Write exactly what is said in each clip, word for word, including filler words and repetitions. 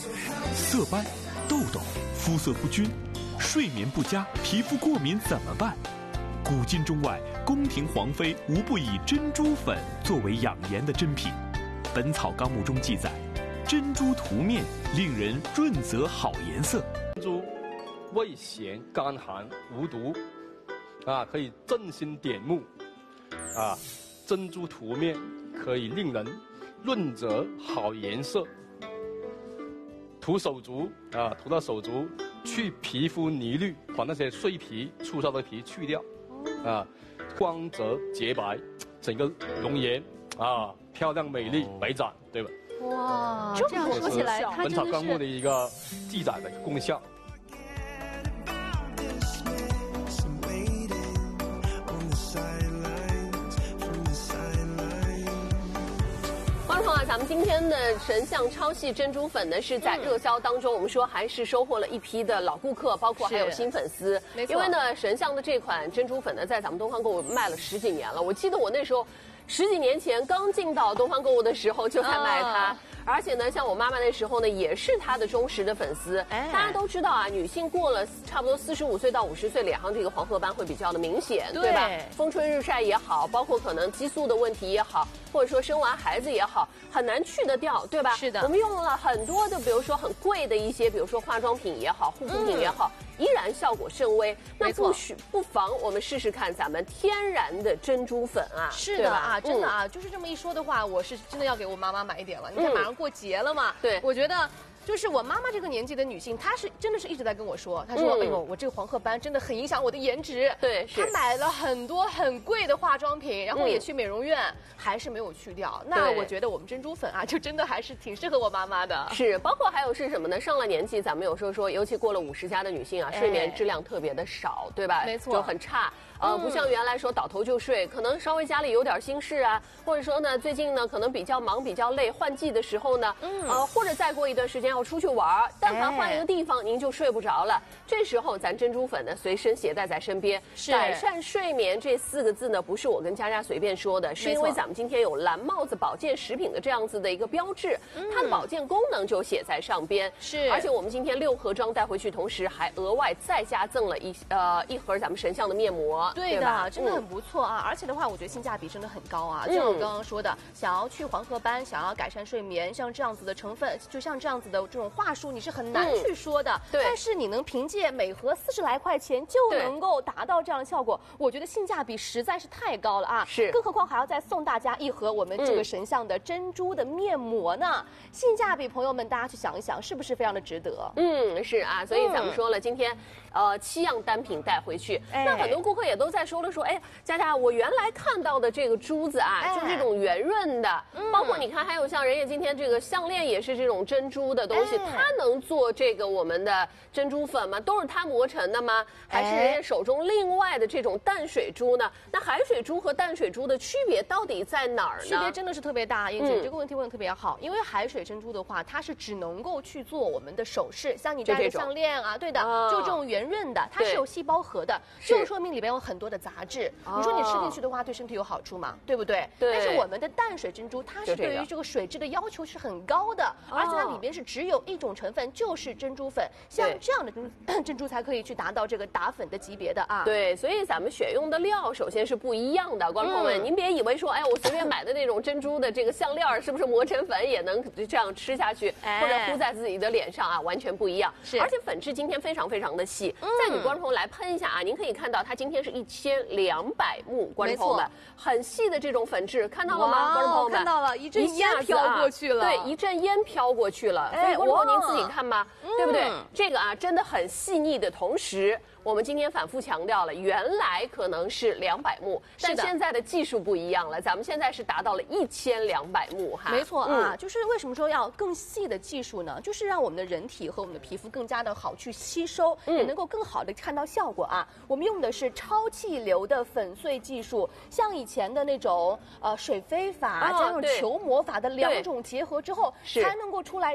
色斑、痘痘、肤色不均、睡眠不佳、皮肤过敏怎么办？古今中外，宫廷皇妃无不以珍珠粉作为养颜的珍品。《本草纲目》中记载，珍珠涂面令人润泽好颜色。 珍珠味咸甘寒无毒，啊，可以镇心点目，啊，珍珠涂面可以令人润泽好颜色。涂手足啊，涂到手足，去皮肤泥绿，把那些碎皮、粗糙的皮去掉，啊，光泽洁白，整个容颜啊漂亮美丽白展，对吧？ 哇，这样说起来， 《本草纲目》的一个记载的功效。 观众朋友，咱们今天的神象超细珍珠粉呢，是在热销当中，嗯、我们说还是收获了一批的老顾客，包括还有新粉丝。没错，因为呢，神象的这款珍珠粉呢，在咱们东方购物卖了十几年了。我记得我那时候十几年前刚进到东方购物的时候就在卖它。啊，而且呢，像我妈妈那时候呢，也是她的忠实的粉丝。哎，大家都知道啊，女性过了差不多四十五岁到五十岁，脸上这个黄褐斑会比较的明显， 对, 对吧？风吹日晒也好，包括可能激素的问题也好，或者说生完孩子也好，很难去得掉，对吧？是的。我们用了很多的，比如说很贵的一些，比如说化妆品也好，护肤品也好。嗯，依然效果甚微，那不许不妨我们试试看咱们天然的珍珠粉啊！ 是的啊，真的啊，嗯、就是这么一说的话，我是真的要给我妈妈买一点了。你看马上过节了嘛，对，我觉得。就是我妈妈这个年纪的女性，她是真的是一直在跟我说，她说：“嗯、哎呦，我这个黄褐斑真的很影响我的颜值。”对，她买了很多很贵的化妆品，然后也去美容院，嗯、还是没有去掉。那我觉得我们珍珠粉啊，就真的还是挺适合我妈妈的。 是，包括还有是什么呢？上了年纪，咱们有时候说，尤其过了五十加的女性啊，睡眠质量特别的少，对吧？没错，就很差。呃，不像原来说倒头就睡，可能稍微家里有点心事啊，或者说呢，最近呢可能比较忙、比较累，换季的时候呢，嗯，呃，或者再过一段时间要出去玩，但凡换一个地方，您就睡不着了。这时候咱珍珠粉呢，随身携带在身边，改善睡眠这四个字呢，不是我跟佳佳随便说的，是因为咱们今天有蓝帽子保健食品的这样子的一个标志，它的保健功能就写在上边。是，而且我们今天六盒装带回去，同时还额外再加赠了一呃一盒咱们神象的面膜。 对的，真的很不错啊！嗯、而且的话，我觉得性价比真的很高啊。就像我刚刚说的，嗯、想要去黄褐斑，想要改善睡眠，像这样子的成分，就像这样子的这种话术，你是很难去说的。嗯、对。但是你能凭借每盒四十来块钱就能够达到这样的效果，我觉得性价比实在是太高了啊！是。更何况还要再送大家一盒我们这个神象的珍珠的面膜呢，嗯、性价比，朋友们大家去想一想，是不是非常的值得？ 嗯，是啊。所以咱们说了，嗯、今天呃七样单品带回去，哎、那很多顾客也都在说。说了说，哎，佳佳，我原来看到的这个珠子啊，哎、就是这种圆润的，嗯、包括你看，还有像人家今天这个项链也是这种珍珠的东西，哎、它能做这个我们的珍珠粉吗？都是它磨成的吗？还是人家手中另外的这种淡水珠呢？那海水珠和淡水珠的区别到底在哪儿呢？ 区别真的是特别大，英姐、嗯、这个问题问得特别好，因为海水珍珠的话，它是只能够去做我们的首饰，像你戴的项链啊，对的，哦、就这种圆润的，它是有细胞核的，就说明里边有很多的杂质。你说你吃进去的话，对身体有好处吗？对不对？对。但是我们的淡水珍珠，它是对于这个水质的要求是很高的，而且它里边是只有一种成分，就是珍珠粉。像这样的珍珠珍珠才可以去达到这个打粉的级别的啊。 对，所以咱们选用的料首先是不一样的，观众朋友们，您别以为说，哎，我随便买的那种珍珠的这个项链，是不是磨成粉也能这样吃下去，或者敷在自己的脸上啊？完全不一样。是。而且粉质今天非常非常的细，再给观众朋友来喷一下啊，您可以看到它今天是一千两百目，观众朋友们，很细的这种粉质，看到了吗？观众朋友们， 看到了，一阵烟飘过去了， 对，一阵烟飘过去了。所以观众朋友您自己看吧，对不对？这个啊，真的很细腻的同时。我们今天反复强调了，原来可能是两百目，但现在的技术不一样了，咱们现在是达到了一千两百目哈。 没错啊，嗯、就是为什么说要更细的技术呢？就是让我们的人体和我们的皮肤更加的好去吸收，嗯、也能够更好的看到效果啊。我们用的是超气流的粉碎技术，像以前的那种呃水飞法、哦、加上球磨法的两种结合之后，才能够出来这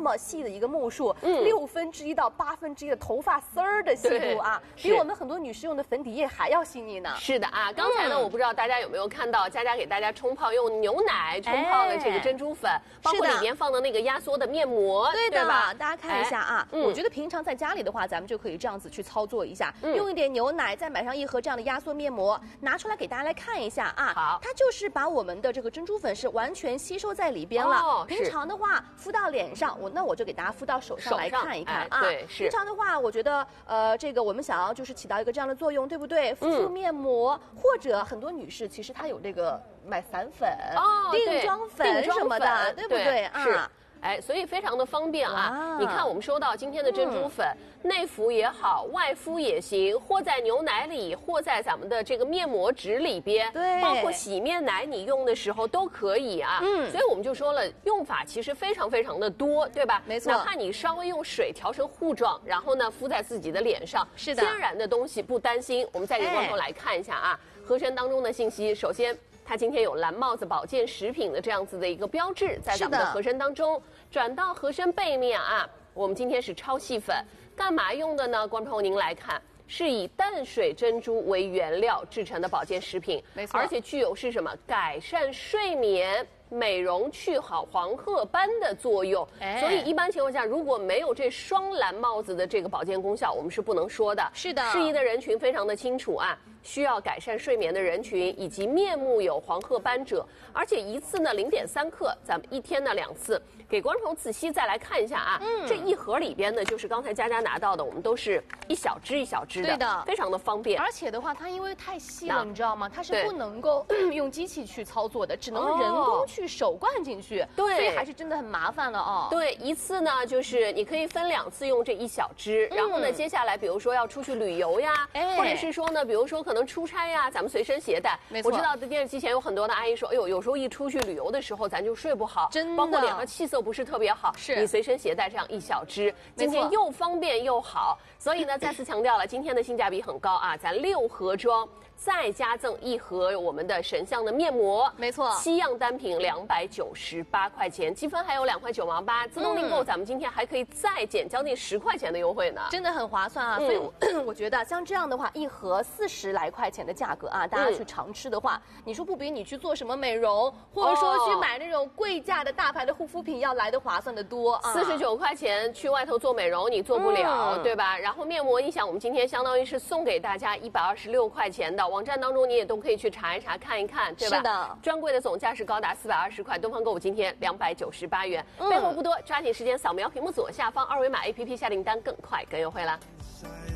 么细的一个目数，嗯，六分之一到八分之一的头发丝儿的细度啊，比我们很多女士用的粉底液还要细腻呢。 是的啊，刚才呢，我不知道大家有没有看到，佳佳给大家冲泡用牛奶冲泡的这个珍珠粉，包括里面放的那个压缩的面膜， 对的吧？大家看一下啊，我觉得平常在家里的话，咱们就可以这样子去操作一下，用一点牛奶，再买上一盒这样的压缩面膜，拿出来给大家来看一下啊。 好， 它就是把我们的这个珍珠粉是完全吸收在里边了。哦，平常的话敷到脸上，我那我就给大家敷到手上来看一看啊。 对，是。 平常的话，我觉得呃，这个我们想要就是起到一个这样的作用，对不对？敷敷面膜，或者很多女士其实她有这个买散粉、 哦、 定妆粉什么的，对不对啊？ 是。哎，所以非常的方便啊！你看，我们收到今天的珍珠粉，嗯、内服也好，外敷也行，和在牛奶里，和在咱们的这个面膜纸里边， 对， 包括洗面奶你用的时候都可以啊。嗯，所以我们就说了，用法其实非常非常的多，对吧？ 没错， 哪怕你稍微用水调成糊状，然后呢敷在自己的脸上， 是的， 天然的东西不担心。我们再给观众来看一下啊，合身当中的信息，首先。它今天有蓝帽子保健食品的这样子的一个标志，在咱们的合身当中，转到合身背面啊，我们今天是超细粉，干嘛用的呢？观众朋友您来看，是以淡水珍珠为原料制成的保健食品， 没错， 而且具有是什么改善睡眠、美容、去好黄褐斑的作用。哎，所以一般情况下，如果没有这双蓝帽子的这个保健功效，我们是不能说的。 是的， 适宜的人群非常的清楚啊。需要改善睡眠的人群，以及面目有黄褐斑者，而且一次呢零点三克，咱们一天呢两次，给观众仔细再来看一下啊。嗯，这一盒里边呢，就是刚才佳佳拿到的，我们都是一小支一小支的， 对的， 非常的方便。 而且的话，它因为太细了，你知道吗？它是不能够用机器去操作的，只能人工去手灌进去。对，所以还是真的很麻烦了哦。 对，一次呢就是你可以分两次用这一小支，然后呢，接下来比如说要出去旅游呀，或者是说呢，比如说可能出差呀，咱们随身携带。 没错， 我知道在电视机前有很多的阿姨说，哎呦，有时候一出去旅游的时候，咱就睡不好， 真的， 包括脸上气色不是特别好。 是， 你随身携带这样一小支，今天又方便又好，所以呢，再次强调了，今天的性价比很高啊，咱六盒装。再加赠一盒我们的神象的面膜， 没错， 七样单品两百九十八块钱，积分还有两块九毛八，自动订购，咱们今天还可以再减将近十块钱的优惠呢， 真的很划算啊！嗯、所以我, 我觉得像这样的话，一盒四十来块钱的价格啊，大家去常吃的话，嗯、你说不比你去做什么美容，或者说去买那种贵价的大牌的护肤品要来的划算的多啊！ 四十九块钱去外头做美容你做不了，嗯、对吧？然后面膜，你想我们今天相当于是送给大家一百二十六块钱的。网站当中你也都可以去查一查看一看，对吧？ 是的， 专柜的总价是高达四百二十块，东方购物今天两百九十八元，嗯、备货不多，抓紧时间扫描屏幕左下方二维码 A P P 下订单更快更优惠啦。